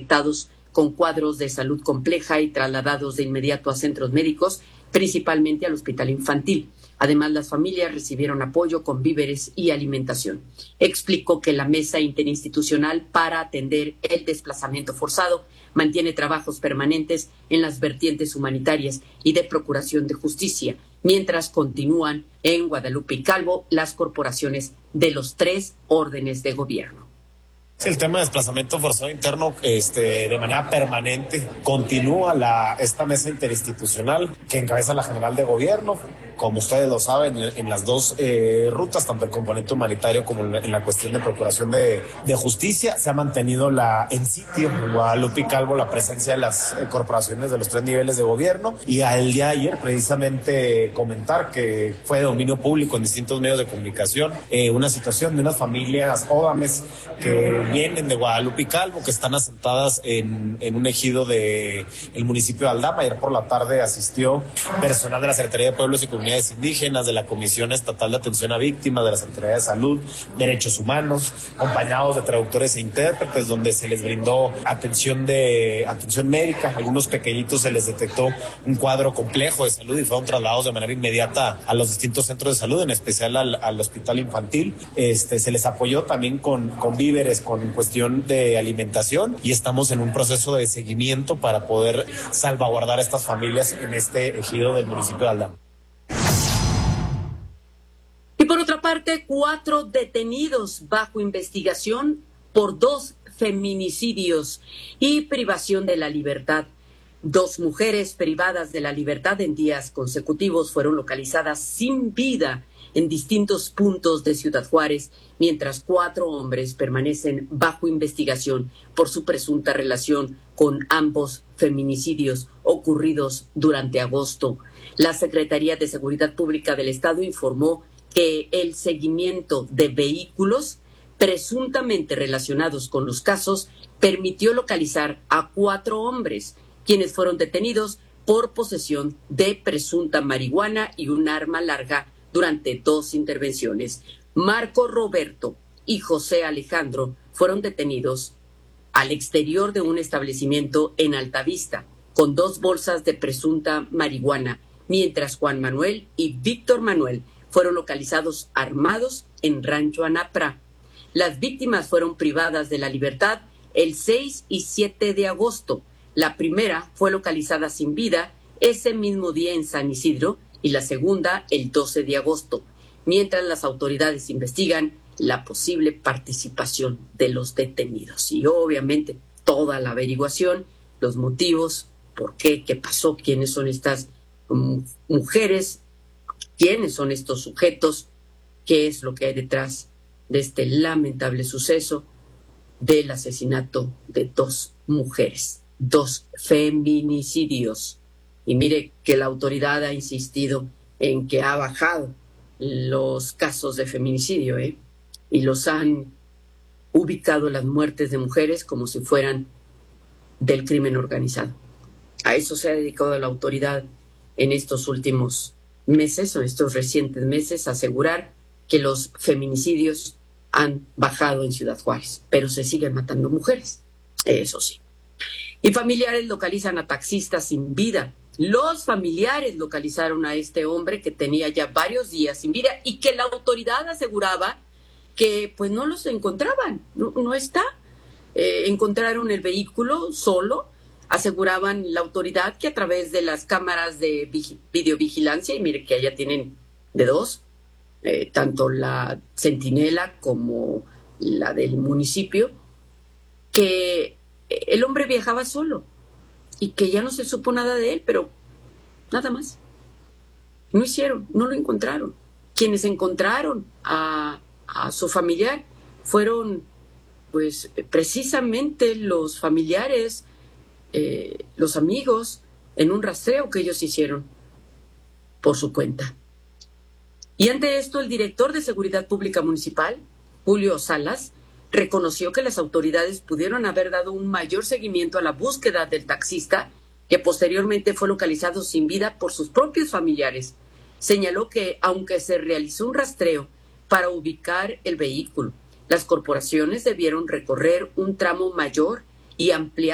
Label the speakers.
Speaker 1: afectados con cuadros de salud compleja y trasladados de inmediato a centros médicos, principalmente al hospital infantil. Además, las familias recibieron apoyo con víveres y alimentación. Explicó que la Mesa Interinstitucional para atender el desplazamiento forzado mantiene trabajos permanentes en las vertientes humanitarias y de procuración de justicia, mientras continúan en Guadalupe y Calvo las corporaciones de los 3 órdenes de gobierno.
Speaker 2: El tema de desplazamiento forzado interno de manera permanente continúa esta mesa interinstitucional que encabeza la General de Gobierno. Como ustedes lo saben, en las 2 rutas, tanto el componente humanitario como en la cuestión de procuración de justicia, se ha mantenido en sitio en Guadalupe y Calvo la presencia de las corporaciones de los 3 niveles de gobierno. Y al día de ayer, precisamente, comentar que fue de dominio público en distintos medios de comunicación una situación de unas familias ódames que vienen de Guadalupe y Calvo, que están asentadas en un ejido del municipio de Aldama. Ayer por la tarde asistió personal de la Secretaría de Pueblos y Comunidades Indígenas, de la Comisión Estatal de Atención a Víctimas, de la Secretaría de Salud, Derechos Humanos, acompañados de traductores e intérpretes, donde se les brindó atención médica. A algunos pequeñitos se les detectó un cuadro complejo de salud y fueron trasladados de manera inmediata a los distintos centros de salud, en especial al hospital infantil. Se les apoyó también con víveres, con cuestión de alimentación, y estamos en un proceso de seguimiento para poder salvaguardar a estas familias en este ejido del municipio de Aldama.
Speaker 1: Y por otra parte, 4 detenidos bajo investigación por 2 feminicidios y privación de la libertad. 2 mujeres privadas de la libertad en días consecutivos fueron localizadas sin vida en distintos puntos de Ciudad Juárez, mientras 4 hombres permanecen bajo investigación por su presunta relación con ambos feminicidios ocurridos durante agosto. La Secretaría de Seguridad Pública del Estado informó que el seguimiento de vehículos presuntamente relacionados con los casos permitió localizar a 4 hombres, quienes fueron detenidos por posesión de presunta marihuana y un arma larga durante 2 intervenciones. Marco Roberto y José Alejandro fueron detenidos al exterior de un establecimiento en Altavista con 2 bolsas de presunta marihuana, mientras Juan Manuel y Víctor Manuel fueron localizados armados en Rancho Anapra. Las víctimas fueron privadas de la libertad el 6 y 7 de agosto. La primera fue localizada sin vida ese mismo día en San Isidro y la segunda el 12 de agosto, mientras las autoridades investigan la posible participación de los detenidos. Y obviamente toda la averiguación, los motivos, por qué, qué pasó, quiénes son estas mujeres, quiénes son estos sujetos, qué es lo que hay detrás de este lamentable suceso del asesinato de 2 mujeres, 2 feminicidios. Y mire que la autoridad ha insistido en que ha bajado los casos de feminicidio, y los han ubicado las muertes de mujeres como si fueran del crimen organizado. A eso se ha dedicado la autoridad en estos últimos meses o estos recientes meses, a asegurar que los feminicidios han bajado en Ciudad Juárez, pero se siguen matando mujeres, eso sí. Y familiares localizan a taxistas sin vida. Los familiares localizaron a este hombre que tenía ya varios días sin vida y que la autoridad aseguraba que pues no los encontraban, no está. Encontraron el vehículo solo, aseguraban la autoridad que a través de las cámaras de videovigilancia, y mire que allá tienen de 2, tanto la Centinela como la del municipio, que el hombre viajaba solo y que ya no se supo nada de él, pero nada más. No lo encontraron. Quienes encontraron a su familiar fueron pues precisamente los familiares, los amigos, en un rastreo que ellos hicieron por su cuenta. Y ante esto, el director de Seguridad Pública Municipal, Julio Salas, reconoció que las autoridades pudieron haber dado un mayor seguimiento a la búsqueda del taxista, que posteriormente fue localizado sin vida por sus propios familiares. Señaló que, aunque se realizó un rastreo para ubicar el vehículo, las corporaciones debieron recorrer un tramo mayor y ampliar